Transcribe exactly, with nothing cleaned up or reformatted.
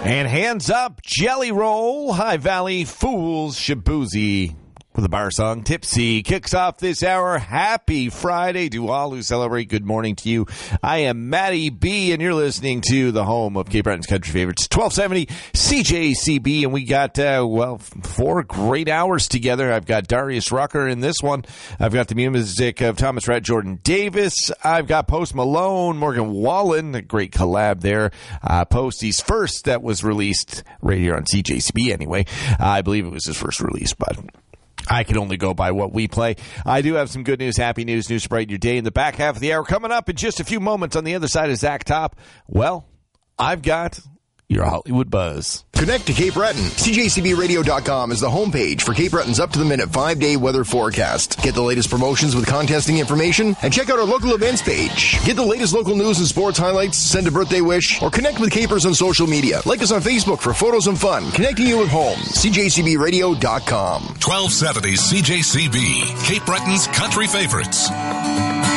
And hands up, Jelly Roll, High Valley Fools, Shabuzi. With the bar song, Tipsy, kicks off this hour. Happy Friday to all who celebrate. Good morning to you. I am Matty B, and you're listening to the home of Cape Breton's Country Favorites, twelve seventy C J C B, and we got, uh, well, four great hours together. I've got Darius Rucker in this one. I've got the music of Thomas Rhett, Jordan Davis. I've got Post Malone, Morgan Wallen, a great collab there. Uh, Posty's first that was released right here on C J C B anyway. Uh, I believe it was his first release, but I can only go by what we play. I do have some good news, happy news, news to brighten your day in the back half of the hour. Coming up in just a few moments on the other side of Zach Top. Well, I've got your Hollywood Buzz. Connect to Cape Breton. C J C B radio dot com is the homepage for Cape Breton's up-to-the-minute five-day weather forecast. Get the latest promotions with contesting information, and check out our local events page. Get the latest local news and sports highlights, send a birthday wish, or connect with Capers on social media. Like us on Facebook for photos and fun. Connecting you at home. C J C B radio dot com. twelve seventy C J C B, Cape Breton's Country Favorites.